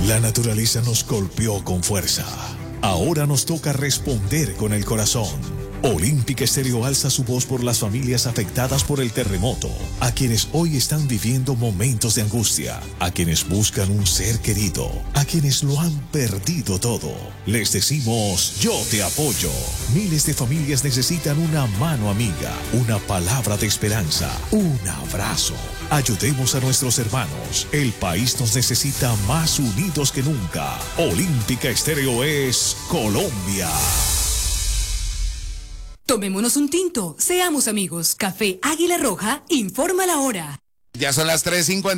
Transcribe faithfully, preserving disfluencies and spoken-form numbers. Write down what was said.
La naturaleza nos golpeó con fuerza. Ahora nos toca responder con el corazón. Olímpica Estéreo alza su voz por las familias afectadas por el terremoto, a quienes hoy están viviendo momentos de angustia, a quienes buscan un ser querido, a quienes lo han perdido todo. Les decimos, yo te apoyo. Miles de familias necesitan una mano amiga, una palabra de esperanza, un abrazo. Ayudemos a nuestros hermanos. El país nos necesita más unidos que nunca. Olímpica Estéreo es Colombia. Tomémonos un tinto, seamos amigos. Café Águila Roja, informa la hora. Ya son las tres cincuenta.